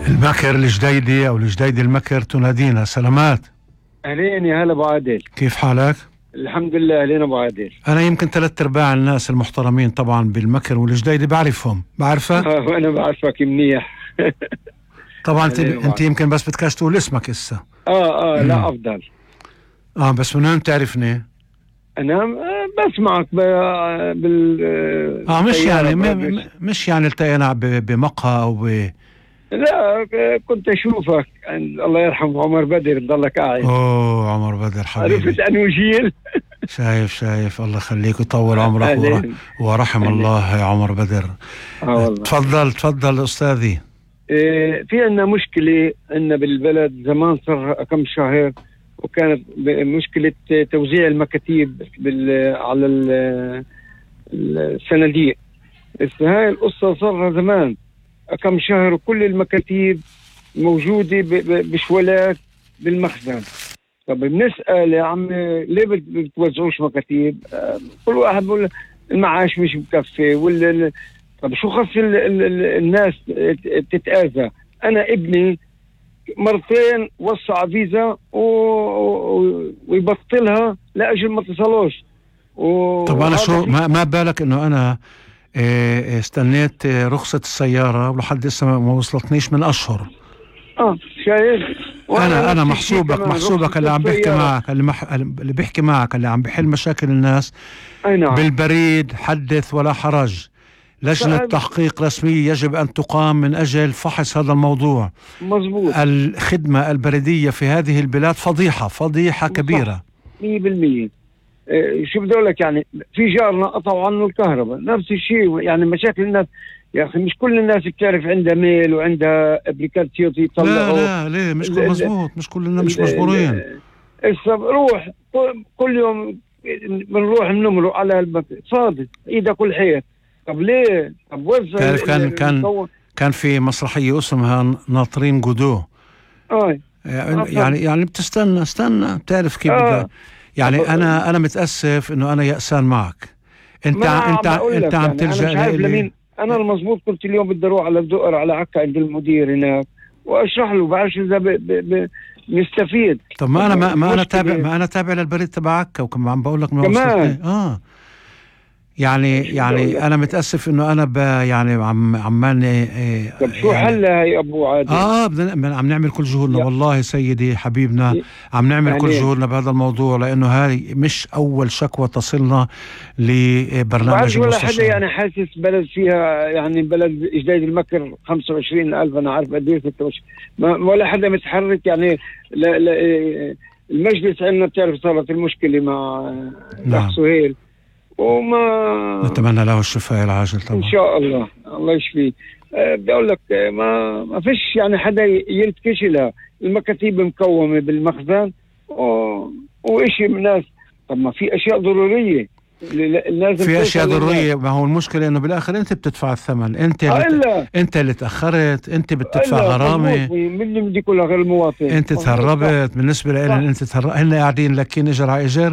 المكر الجديدي أو الجديدي المكر تنادينا. سلامات. أهلين يا هلا أبو عادل. كيف حالك؟ الحمد لله. أهلين أبو عادل. أنا يمكن 3/4 الناس المحترمين طبعا بالمكر والجديدي بعرفهم، بعرفك؟ وأنا بعرفك منيح. طبعا أنت يمكن بس بدكاش تقول اسمك هسه. لا أفضل. بس من وين بتعرفني؟ أنا بسمعك مش يعني التقينا بمقهى أو لا، كنت أشوفك الله يرحمه عمر بدر ضلك قاعد. عمر بدر حبيبي. عرفت أنو جيل. شايف الله يخليك ويطول عمرك ورحم الله يا عمر بدر. والله. تفضل أستاذي. في عندنا مشكلة عندنا بالبلد زمان صار كم شهر، وكانت مشكلة توزيع المكاتيب على الصناديق. هاي القصة صارها زمان كم شهر، وكل المكاتيب موجودة بشوالات بالمخزن. طب بنسأل يا عمي ليه بتوزعوش مكاتيب؟ كل واحد بقول المعاش مش مكفي طب شو خص الناس تتآذى؟ أنا ابني مرتين وصى فيزا ويبطلها لأجل ما تصلوش. طب أنا شو ما بالك إنه أنا استنيت رخصة السيارة ولحد لسه ما وصلتنيش من أشهر. شايف. أنا محسوبك اللي عم بيحكي معك، اللي بيحكي معك، اللي عم بحل مشاكل الناس. نعم. بالبريد حدث ولا حرج. لجنة تحقيق رسمية يجب أن تقام من أجل فحص هذا الموضوع. مظبوط. الخدمة البريدية في هذه البلاد فضيحة كبيرة. 100%. شو بدي أقول لك، يعني في جارنا قطعوا عنه الكهرباء نفس الشيء. يعني مشاكل الناس يا أخي، مش كل الناس بتعرف عندها ميل وعندها ابليكاتيون يطلعوا. لا ليه مش مزبوط، مش كلنا مش مجبورين. روح كل يوم بنروح نمرق على المكتب فاضي ايدك كل حيط. طب ليه؟ طب وزع. تعرف كان في مسرحية اسمها ناطرين جودو. يعني بتستنى بتعرف كيف بدها. يعني انا متأسف انه انا يأسان معك. انت عم تلجأ لمين. انا المضبوط كنت اليوم بدي اروح على الدقر على عكا عند المدير هناك واشرح له، بعرفش اذا نستفيد. طب ما انا تابع للبريد تبع عكا، وكم عم بقول لك كمان. يعني انا متاسف انه انا يعني عمالي. طب شو حلها يا ابو عادل؟ عم نعمل كل جهودنا والله سيدي حبيبنا، عم نعمل كل جهودنا بهذا الموضوع، لانه هاي مش اول شكوى تصلنا لبرنامج ولا حدا يعني حاسس بلد فيها، يعني بلد جديد المكر 25,000 انا عارف قديش، ولا حدا متحرك يعني. المجلس عندنا بتعرف صارت المشكله مع سهيل، وما نتمنى له الشفاء العاجل طبعا ان شاء الله. الله يشفيه. بدي اقول لك ما فيش يعني حدا يلتكش لها. المكاتيب مكومه بالمخزن وإشي من الناس. طب ما في اشياء ضروريه في اشياء ضروريه. ما هو المشكله انه بالاخر انت بتدفع الثمن. انت اللي تاخرت، انت بتدفع غرامه. من اللي بدي كلها غير المواطن. انت تهربت بالنسبه لهم. انت تهربت، هن قاعدين لكين اجر على اجر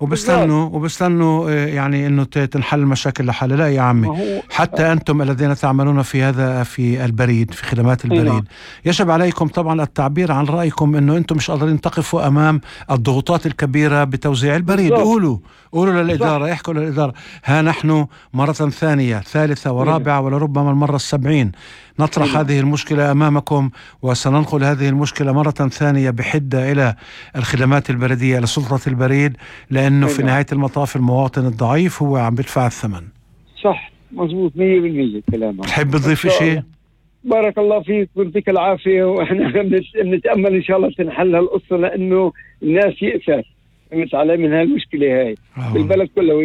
وبستنوا يعني انه تنحل المشاكل لحالها. لا يا عمي، حتى انتم الذين تعملون في البريد، في خدمات البريد، يجب عليكم طبعا التعبير عن رايكم، انه انتم مش قادرين تقفوا امام الضغوطات الكبيره بتوزيع البريد. قولوا للاداره، يحكوا للإدارة. ها نحن مرة ثانية ثالثة ورابعة ولربما المرة 70 نطرح هذه المشكلة أمامكم، وسننقل هذه المشكلة مرة ثانية بحدة إلى الخدمات البريدية، إلى سلطة البريد، لأنه في نهاية المطاف المواطن الضعيف هو عم بدفع الثمن. صح مظبوط 100% كلامك. تحب تضيف شيء؟ بارك الله فيك ويعطيك العافية، وإحنا نتأمل إن شاء الله تنحل هالقصة، لأنه الناس يأسف فهمت علي من هالمشكلة هاي بالبلد كله.